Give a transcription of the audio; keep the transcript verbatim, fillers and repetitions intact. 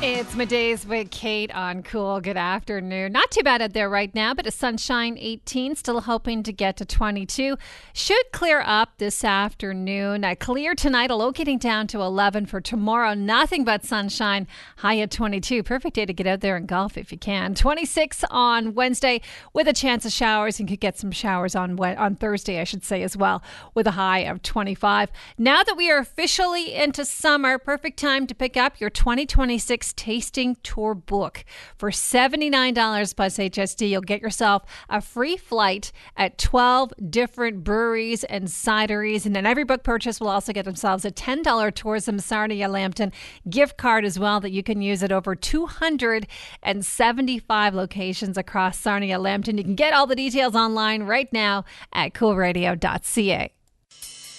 It's Middays with Kate on Cool. Good afternoon. Not too bad out there right now, but a sunshine eighteen, still hoping to get to twenty-two. Should clear up this afternoon. Uh, clear tonight, a low getting down to eleven for tomorrow. Nothing but sunshine, high at twenty-two. Perfect day to get out there and golf if you can. twenty-six on Wednesday with a chance of showers, and could get some showers on on Thursday, I should say, as well, with a high of twenty-five. Now that we are officially into summer, perfect time to pick up your twenty twenty-six tasting tour book. For seventy-nine dollars plus H S D, you'll get yourself a free flight at twelve different breweries and cideries. And then every book purchase will also get themselves a ten dollars Tourism Sarnia Lambton gift card as well, that you can use at over two hundred seventy-five locations across Sarnia Lambton. You can get all the details online right now at cool radio dot c a.